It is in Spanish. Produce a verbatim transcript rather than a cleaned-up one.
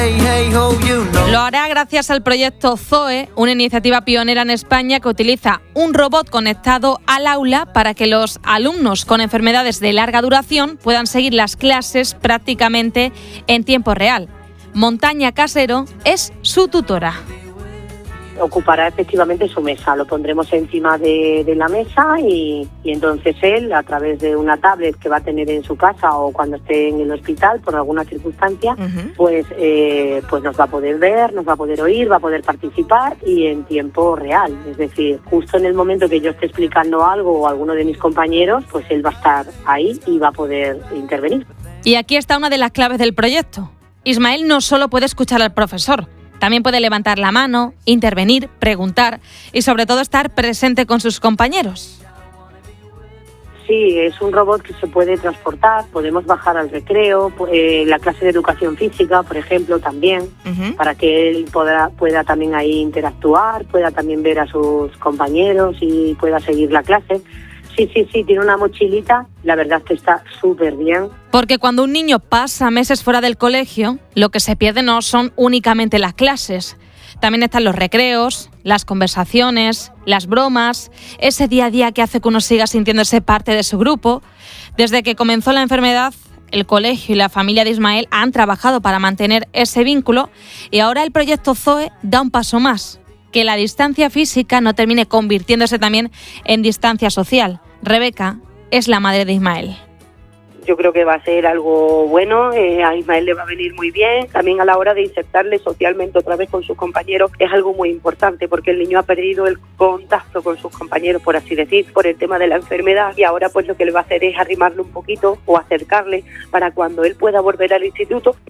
Lo hará gracias al proyecto Zoe, una iniciativa pionera en España que utiliza un robot conectado al aula para que los alumnos con enfermedades de larga duración puedan seguir las clases prácticamente en tiempo real. Montaña Casero es su tutora. Ocupará efectivamente su mesa, lo pondremos encima de, de la mesa y, y entonces él, a través de una tablet que va a tener en su casa o cuando esté en el hospital por alguna circunstancia, uh-huh. pues, eh, pues nos va a poder ver, nos va a poder oír, va a poder participar y en tiempo real. Es decir, justo en el momento que yo esté explicando algo o alguno de mis compañeros, pues él va a estar ahí y va a poder intervenir. Y aquí está una de las claves del proyecto. Ismael no solo puede escuchar al profesor, también puede levantar la mano, intervenir, preguntar y sobre todo estar presente con sus compañeros. Sí, es un robot que se puede transportar, podemos bajar al recreo, eh, la clase de educación física, por ejemplo, también, uh-huh. para que él pueda, pueda también ahí interactuar, pueda también ver a sus compañeros y pueda seguir la clase. Sí, sí, sí, tiene una mochilita, la verdad es que está súper bien. Porque cuando un niño pasa meses fuera del colegio, lo que se pierde no son únicamente las clases. También están los recreos, las conversaciones, las bromas, ese día a día que hace que uno siga sintiéndose parte de su grupo. Desde que comenzó la enfermedad, el colegio y la familia de Ismael han trabajado para mantener ese vínculo y ahora el proyecto Zoe da un paso más. Que la distancia física no termine convirtiéndose también en distancia social. Rebeca es la madre de Ismael. Yo creo que va a ser algo bueno, eh, a Ismael le va a venir muy bien. También a la hora de insertarle socialmente otra vez con sus compañeros es algo muy importante porque el niño ha perdido el contacto con sus compañeros, por así decir, por el tema de la enfermedad y ahora pues lo que le va a hacer es arrimarle un poquito o acercarle para cuando él pueda volver al instituto